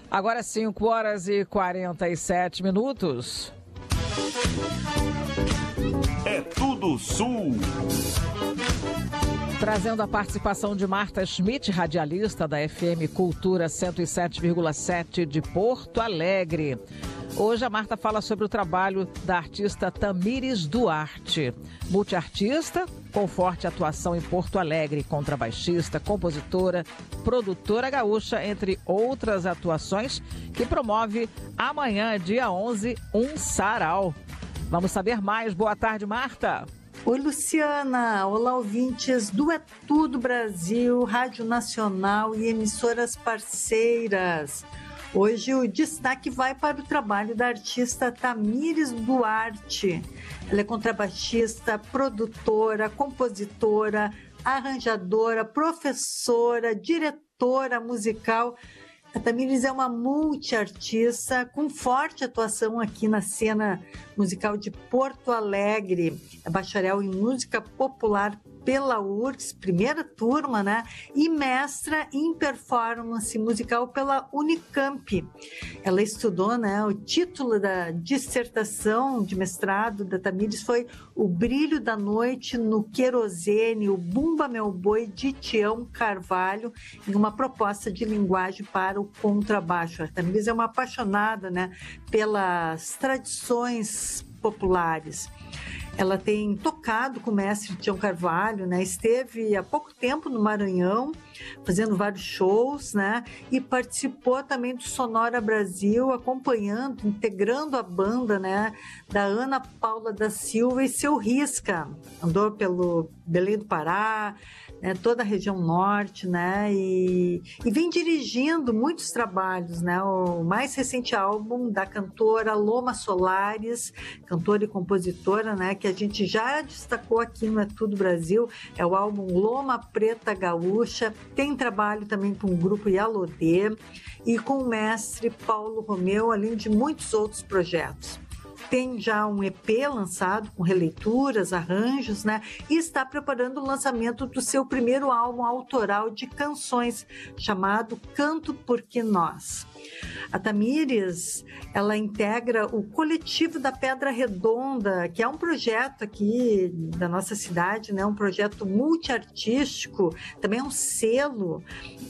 Agora 5h47. É tudo Sul. Trazendo a participação de Marta Schmidt, radialista da FM Cultura 107,7 de Porto Alegre. Hoje a Marta fala sobre o trabalho da artista Tamires Duarte, multiartista com forte atuação em Porto Alegre, contrabaixista, compositora, produtora gaúcha, entre outras atuações, que promove amanhã, dia 11, um sarau. Vamos saber mais. Boa tarde, Marta. Oi, Luciana. Olá, ouvintes do É Tudo Brasil, Rádio Nacional e emissoras parceiras. Hoje o destaque vai para o trabalho da artista Tamires Duarte. Ela é contrabaixista, produtora, compositora, arranjadora, professora, diretora musical. A Tamires é uma multiartista com forte atuação aqui na cena musical de Porto Alegre. É bacharel em música popular pela URGS, primeira turma, né? E mestra em performance musical pela Unicamp. Ela estudou, né? O título da dissertação de mestrado da Tamires foi O Brilho da Noite no Querosene, o Bumba Meu Boi, de Tião Carvalho, em uma proposta de linguagem para o contrabaixo. A Tamires é uma apaixonada, né? Pelas tradições populares. Ela tem tocado com o mestre Tião Carvalho, né? Esteve há pouco tempo no Maranhão, fazendo vários shows, né? E participou também do Sonora Brasil, acompanhando, integrando a banda, né? Da Ana Paula da Silva e seu Risca. Andou pelo Belém do Pará, né, toda a região norte, né, e vem dirigindo muitos trabalhos, né, o mais recente álbum da cantora Loma Solares, cantora e compositora, né, que a gente já destacou aqui no É Tudo Brasil, é o álbum Loma Preta Gaúcha. Tem trabalho também com o grupo Yalodê e com o mestre Paulo Romeu, além de muitos outros projetos. Tem já um EP lançado com releituras, arranjos, né? E está preparando o lançamento do seu primeiro álbum autoral de canções, chamado Canto Porque Nós. A Tamires, ela integra o Coletivo da Pedra Redonda, que é um projeto aqui da nossa cidade, né? Um projeto multiartístico, também é um selo